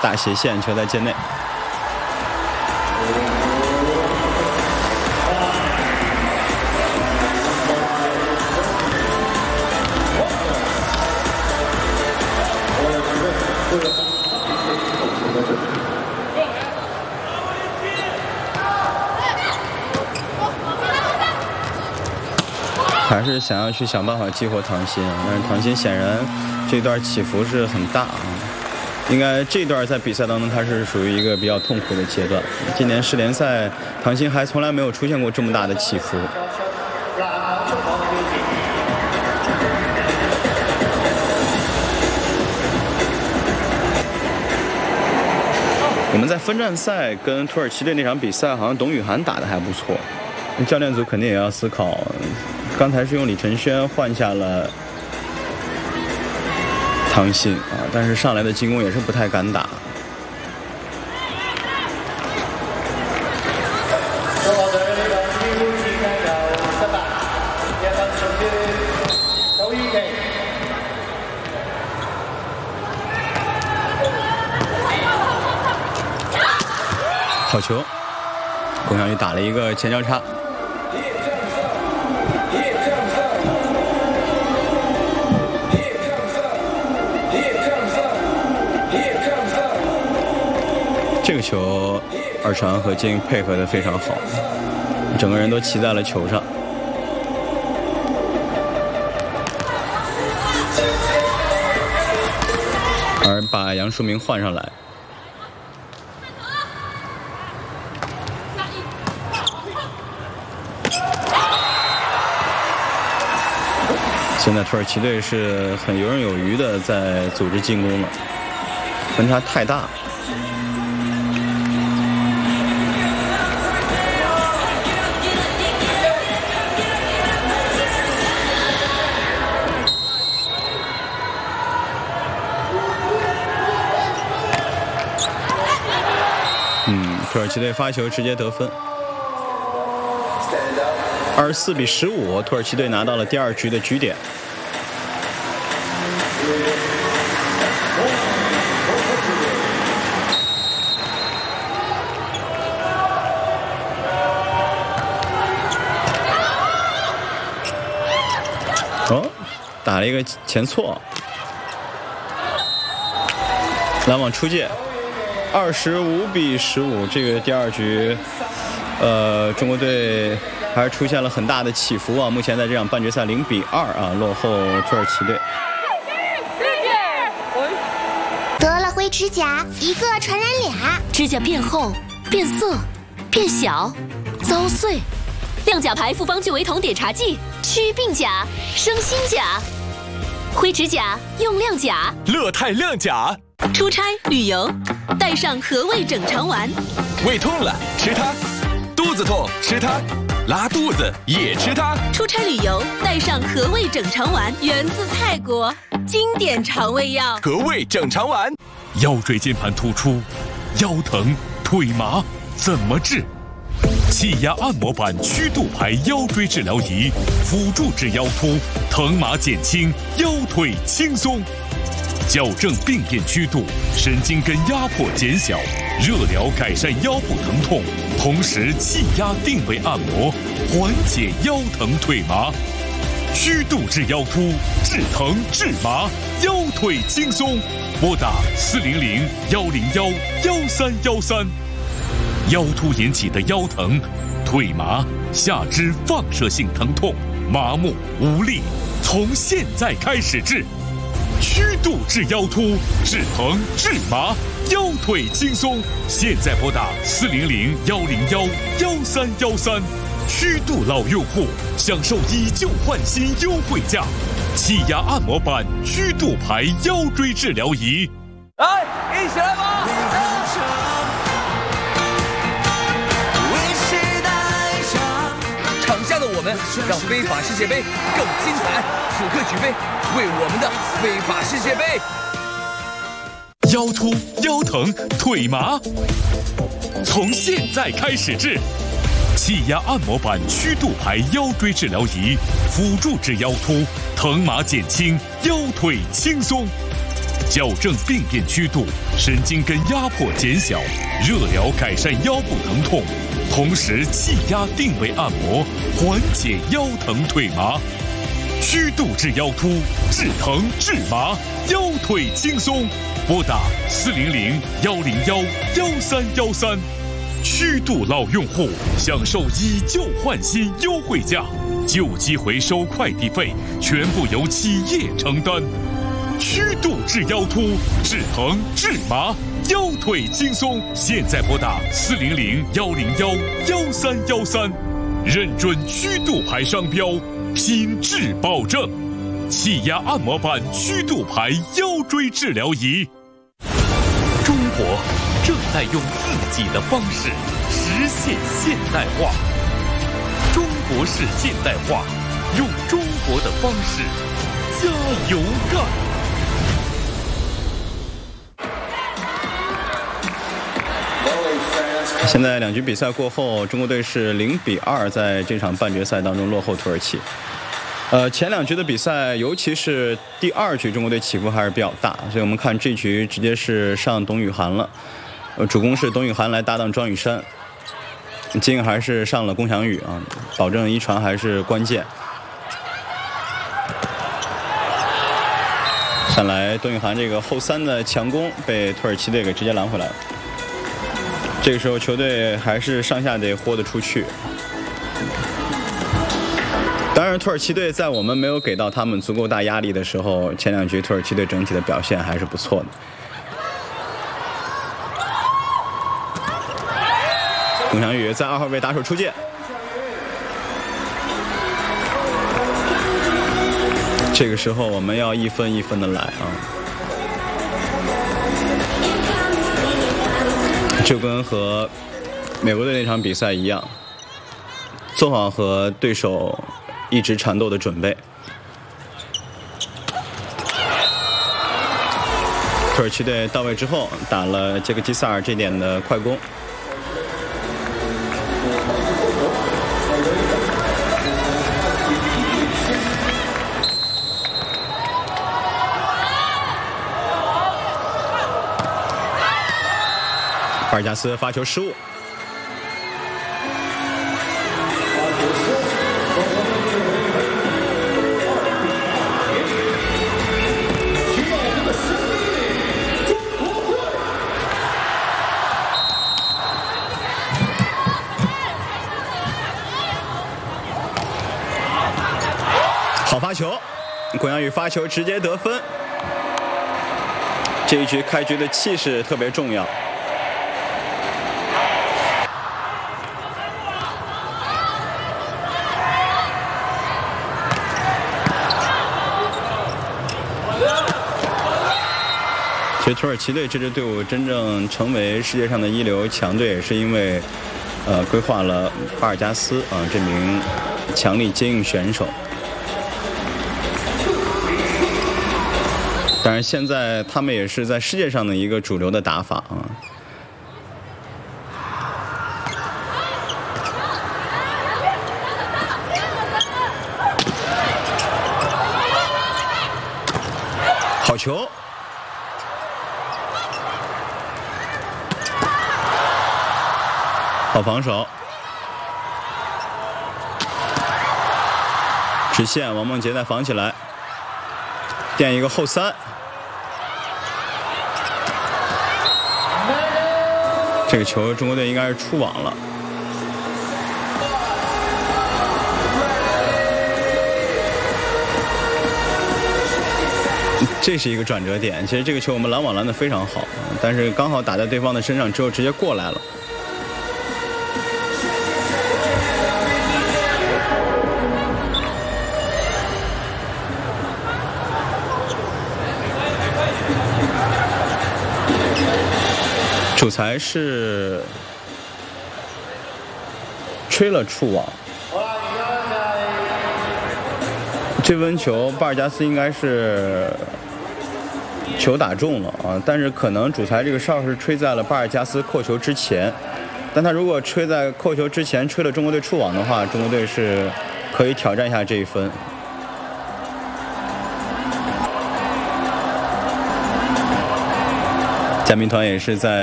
大斜线，球在界内。还是想要去想办法激活唐鑫，但是唐鑫显然这段起伏是很大啊。应该这段在比赛当中他是属于一个比较痛苦的阶段。今年世联赛，唐鑫还从来没有出现过这么大的起伏。我们在分站赛跟土耳其队那场比赛，好像董宇涵打得还不错。教练组肯定也要思考，刚才是用李承轩换下了唐鑫啊，但是上来的进攻也是不太敢打。好球，龚晓宇打了一个前交叉。这个球，二传和金配合得非常好，整个人都骑在了球上。而把杨树明换上来。现在土耳其队是很游刃有余的在组织进攻了，分差太大。土耳其队发球直接得分，24比15，土耳其队拿到了第2局的局点。哦，打了一个前错，拦网出界。25比15，这个第2局，中国队还是出现了很大的起伏啊！目前在这场半决赛0比2啊，落后土耳其队。 得了灰指甲，一个传染俩， 指甲变厚、变色、变小、遭碎。亮甲牌复方聚维酮碘茶剂，祛病甲，生新甲。灰指甲用亮甲， 乐泰亮甲。 出差旅游，带上和味整肠丸。 胃痛了吃它，肚子痛吃它，拉肚子也吃它。 出差旅游带上和味整肠丸，源自泰国，经典肠胃药。 和味整肠丸。 腰椎间盘突出、腰疼、腿麻怎么治？气压按摩板曲度牌腰椎治疗仪，辅助治腰突，疼麻减轻，腰腿轻松。矫正病变曲度，神经根压迫减小，热疗改善腰部疼痛，同时气压定位按摩，缓解腰疼腿麻。曲度治腰突，治疼治麻，腰腿轻松。拨打400-101-1313。腰突引起的腰疼、腿麻、下肢放射性疼痛、麻木无力，从现在开始治。曲度治腰突，治疼治麻，腰腿轻松。现在拨打400-101-1313。曲度老用户享受以旧换新优惠价，气压按摩板曲度牌腰椎治疗仪。 来，一起来吧！场下的我们让非法世界杯更精彩，此刻举杯，为我们的非法世界杯。 腰突、腰疼、腿麻，从现在开始治。气压按摩板曲度牌腰椎治疗仪，辅助治腰突，疼麻减轻，腰腿轻松。 矫正病变曲度，神经根压迫减小，热疗改善腰部疼痛，同时气压定位按摩，缓解腰疼腿麻。曲度治腰突，治疼治麻，腰腿轻松。拨打400-101-1313。曲度老用户享受以旧换新优惠价，旧机回收快递费全部由企业承担。曲度治腰突，治疼治麻，腰腿轻松。现在拨打400-101-1313，认准曲度牌商标，品质保证。气压按摩板曲度牌腰椎治疗仪。中国正在用自己的方式实现现代化。中国式现代化，用中国的方式加油干！ 现在两局比赛过后，中国队是0-2，在这场半决赛当中落后土耳其。前两局的比赛，尤其是第2局，中国队起伏还是比较大，所以我们看这局直接是上董雨涵了，主攻是董雨涵来搭档庄雨珊，今还是上了龚翔宇啊，保证一传还是关键。看来董雨涵这个后3的强攻被土耳其队给直接拦回来了。这个时候球队还是上下得豁得出去。当然，土耳其队在我们没有给到他们足够大压力的时候，前两局土耳其队整体的表现还是不错的。龚翔宇在2号位打手出界，这个时候我们要一分一分的来啊，就跟和美国队那场比赛一样，做好和对手一直缠斗的准备。土耳其队到位之后，打了杰克基萨尔这点的快攻。巴尔加斯发球失误。好发球，龚翔宇发球直接得分。这一局开局的气势特别重要。其实土耳其队这支队伍真正成为世界上的一流强队，是因为规划了巴尔加斯这名强力接应选手。当然，现在他们也是在世界上的一个主流的打法啊。好球！好防守，直线，王梦洁再防起来，垫一个后3。这个球中国队应该是出网了。这是一个转折点。其实这个球我们拦网拦得非常好，但是刚好打在对方的身上之后直接过来了。主裁是吹了触网，这分球巴尔加斯应该是球打中了啊，但是可能主裁这个哨是吹在了巴尔加斯扣球之前，但他如果吹在扣球之前吹了中国队触网的话，中国队是可以挑战一下这一分。 夏民团也是在